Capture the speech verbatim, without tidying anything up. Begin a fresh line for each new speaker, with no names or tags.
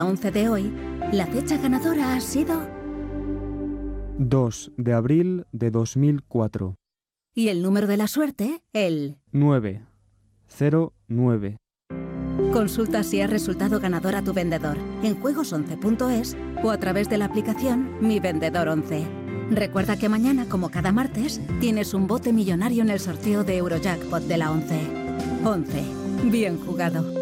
once de hoy, la fecha ganadora ha sido...
dos de abril de dos mil cuatro.
Y el número de la suerte, el...
nueve cero nueve.
Consulta si has resultado ganador a tu vendedor en juegos once punto es o a través de la aplicación Mi Vendedor once. Recuerda que mañana, como cada martes, tienes un bote millonario en el sorteo de Eurojackpot de la once. once. Bien jugado.